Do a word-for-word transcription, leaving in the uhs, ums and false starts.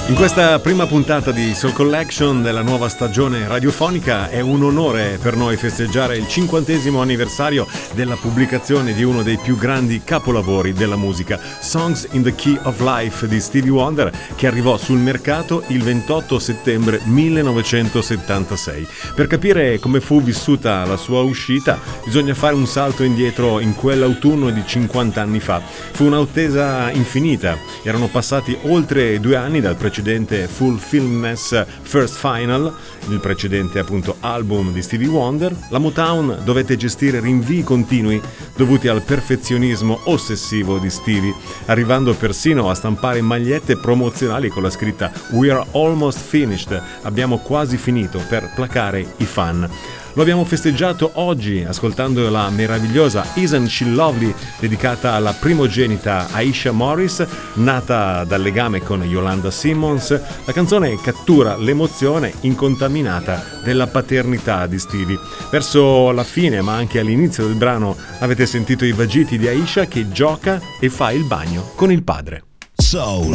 In questa prima puntata di Soul Collection della nuova stagione radiofonica è un onore per noi festeggiare il cinquantesimo anniversario della pubblicazione di uno dei più grandi capolavori della musica, Songs in the Key of Life di Stevie Wonder, che arrivò sul mercato il ventotto settembre millenovecentosettantasei. Per capire come fu vissuta la sua uscita bisogna fare un salto indietro in quell'autunno di cinquanta anni fa. Fu un'attesa infinita, erano passati oltre due anni dal precedente Fulfillness First Final, il precedente appunto album di Stevie Wonder. La Motown dovette gestire rinvii continui dovuti al perfezionismo ossessivo di Stevie, arrivando persino a stampare magliette promozionali con la scritta "We are almost finished", abbiamo quasi finito, per placare i fan. Lo abbiamo festeggiato oggi ascoltando la meravigliosa Isn't She Lovely, dedicata alla primogenita Aisha Morris, nata dal legame con Yolanda Simmons. La canzone cattura l'emozione incontaminata della paternità di Stevie. Verso la fine, ma anche all'inizio del brano, avete sentito i vagiti di Aisha che gioca e fa il bagno con il padre. Soul